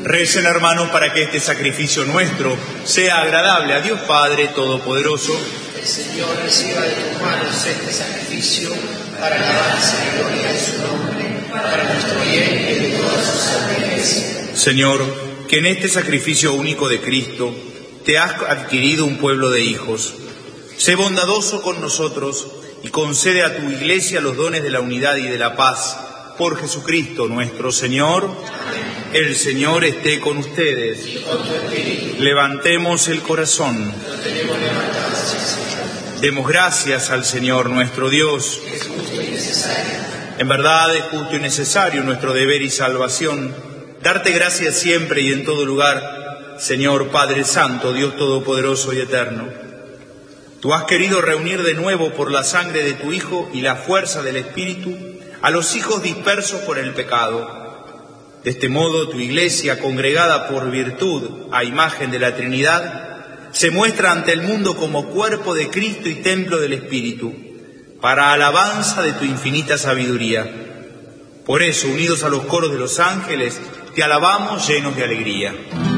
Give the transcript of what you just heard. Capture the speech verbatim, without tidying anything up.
Recen, hermanos, para que este sacrificio nuestro sea agradable a Dios Padre Todopoderoso. El Señor reciba de tus manos este sacrificio para alabanza y gloria de su nombre, para nuestro bien y de toda su santa Iglesia. Señor, que en este sacrificio único de Cristo te has adquirido un pueblo de hijos. Sé bondadoso con nosotros y concede a tu Iglesia los dones de la unidad y de la paz. Por Jesucristo nuestro Señor. Amén. El Señor esté con ustedes. Y con tu espíritu. Levantemos el corazón. Lo tenemos levantado hacia el Señor. Demos gracias al Señor nuestro Dios. Es justo y necesario. En verdad es justo y necesario nuestro deber y salvación. Darte gracias siempre y en todo lugar, Señor Padre Santo, Dios Todopoderoso y Eterno. Tú has querido reunir de nuevo por la sangre de tu Hijo y la fuerza del Espíritu a los hijos dispersos por el pecado. De este modo, tu Iglesia, congregada por virtud a imagen de la Trinidad, se muestra ante el mundo como cuerpo de Cristo y templo del Espíritu, para alabanza de tu infinita sabiduría. Por eso, unidos a los coros de los ángeles, te alabamos llenos de alegría.